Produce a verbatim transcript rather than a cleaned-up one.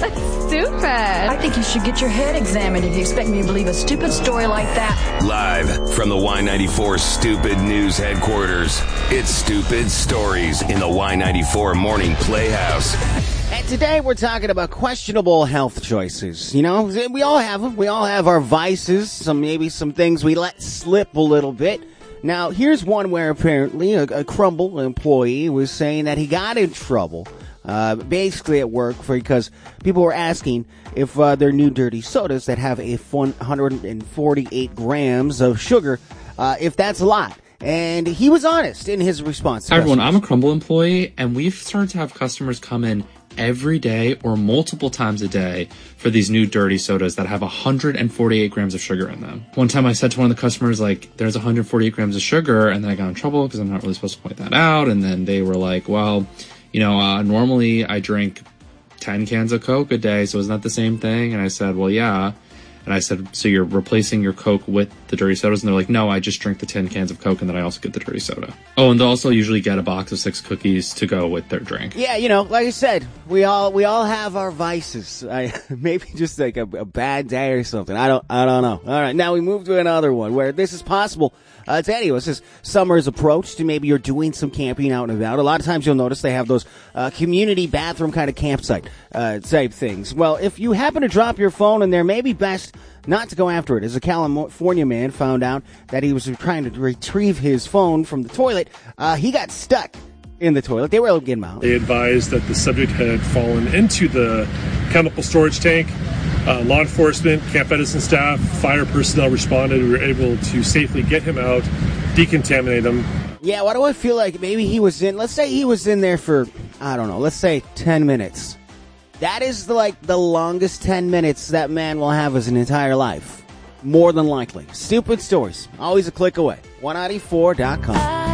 That's stupid. I think you should get your head examined if you expect me to believe a stupid story like that. Live from the Y ninety-four Stupid News headquarters, it's Stupid Stories in the Y ninety-four Morning Playhouse. And today we're talking about questionable health choices. You know, we all have them. We all have our vices, some maybe some things we let slip a little bit. Now, here's one where apparently a, a Crumble employee was saying that he got in trouble, uh, basically at work, for because people were asking if uh, their new dirty sodas that have a one hundred forty-eight grams of sugar, uh, if that's a lot. And he was honest in his response. Hi, everyone. I'm a Crumble employee, and we've started to have customers come in every day or multiple times a day for these new dirty sodas that have one hundred forty-eight grams of sugar in them. One time I said to one of the customers, like, there's one hundred forty-eight grams of sugar, and then I got in trouble because I'm not really supposed to point that out. And then they were like, well, you know, uh, normally I drink ten cans of Coke a day, so isn't that the same thing? And I said, well, yeah. And I said, so you're replacing your Coke with the dirty sodas? And they're like, no, I just drink the ten cans of Coke and then I also get the dirty soda. Oh, and they'll also usually get a box of six cookies to go with their drink. Yeah, you know, like I said, we all we all have our vices. I, maybe just like a, a bad day or something. I don't I don't know. All right, now we move to another one where this is possible. Uh, it's Eddie. It says summer is approached and maybe you're doing some camping out and about. A lot of times you'll notice they have those uh, community bathroom kind of campsite uh, type things. Well, if you happen to drop your phone in there, maybe best not to go after it. As a California man found out that he was trying to retrieve his phone from the toilet, uh, he got stuck in the toilet. They were able to get him out. They advised that the subject had fallen into the chemical storage tank. Uh, law enforcement, Camp Edison staff, fire personnel responded. We were able to safely get him out, decontaminate him. Yeah, why do I feel like maybe he was in, let's say he was in there for, I don't know, let's say ten minutes. That is the, like the longest ten minutes that man will have his entire life. More than likely. Stupid Stories. Always a click away. one ninety-four dot com.